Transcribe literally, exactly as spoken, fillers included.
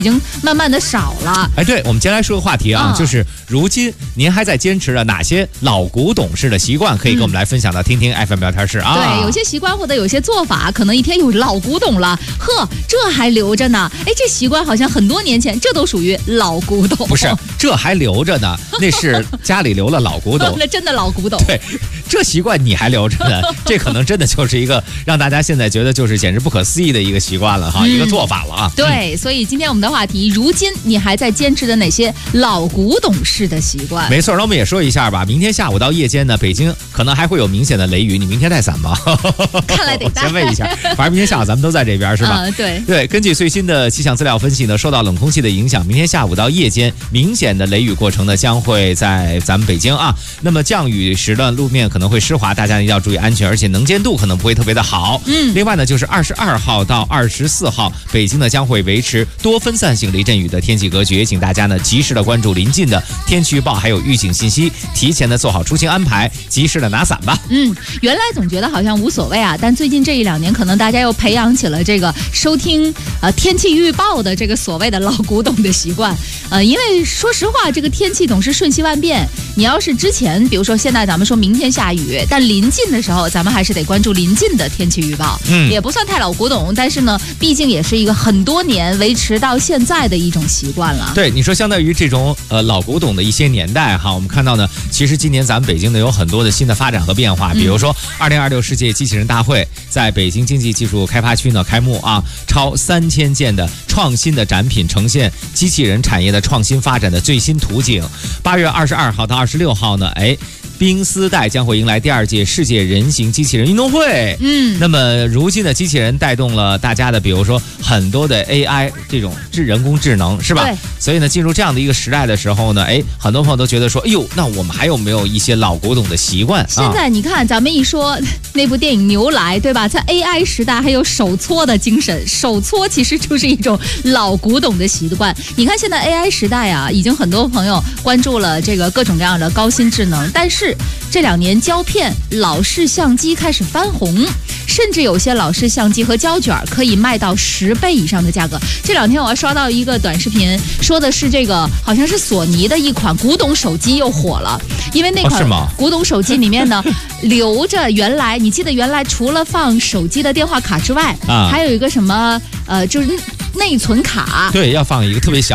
已经慢慢的少了。 哎，对，我们接下来说个话题啊，嗯、就是如今您还在坚持着哪些老古董式的习惯，可以跟我们来分享的，听听 F M 聊天室啊。 对，有些习惯或者有些做法，可能一天有老古董了，呵，这还留着呢。哎，这习惯好像很多年前，这都属于老古董。 不是，这还留着呢，那是家里留了老古董， 那真的老古董。 对，这习惯你还留着呢，这可能真的就是一个让大家现在觉得就是简直不可思议的一个习惯了哈，嗯、一个做法了啊。 对，所以今天我们的话题，如今你还在坚持着哪些老古董式的习惯？ 没错，那我们也说一下吧。明天下午到夜间呢，北京可能还会有明显的雷雨，你明天带伞吗？ 看来得带。 先问一下，反正明天下午咱们都在这边是吧？ 嗯，对对。根据最新的气象资料分析呢，受到冷空气的影响，明天下午到夜间明显的雷雨过程呢，将会在咱们北京啊。那么降雨时呢，路面可能会湿滑，大家一定要注意安全，而且能见度可能不会特别的好。 嗯。 另外呢，就是二十二号到二十四号，北京呢将会维持多分散性雷阵雨的天气格局，请大家呢及时的关注临近的天气预报还有预警信息，提前的做好出行安排，及时的拿伞吧。 嗯，原来总觉得好像无所谓啊，但最近这一两年，可能大家又培养起了这个收听呃天气预报的这个所谓的老古董的习惯。呃，因为说实话，这个天气总是瞬息万变。你要是之前，比如说现在咱们说明天下雨，但临近的时候，咱们还是得关注临近的天气预报。嗯，也不算太老古董，但是呢，毕竟也是一个很多年维持到现在的一种习惯了。 对，你说相对于这种呃老古董的一些年代哈，我们看到呢，其实今年咱们北京呢有很多的新的发展和变化，比如说二零二六世界机器人大会在北京经济技术开发区呢开幕啊，超三千件的创新的展品呈现机器人产业的创新发展的最新途径。八月二十二号到二十六号呢，哎。冰丝带将会迎来第二届世界人形机器人运动会。嗯，那么如今的机器人带动了大家的，比如说很多的 A I 这种智人工智能，是吧？ 对。 所以呢，进入这样的一个时代的时候呢，哎，很多朋友都觉得说，哎呦，那我们还有没有一些老古董的习惯？ 现在你看，咱们一说那部电影《牛来》，对吧？在 A I 时代还有手搓的精神，手搓其实就是一种老古董的习惯。你看现在 A I 时代啊，已经很多朋友关注了这个各种各样的高新智能，但是这两年胶片、老式相机开始翻红，甚至有些老式相机和胶卷可以卖到十倍以上的价格。这两天我还刷到一个短视频，说的是这个好像是索尼的一款古董手机又火了，因为那款古董手机里面呢，留着原来你记得原来除了放手机的电话卡之外，啊、还有一个什么呃，就是内存卡， 对，要放一个特别小。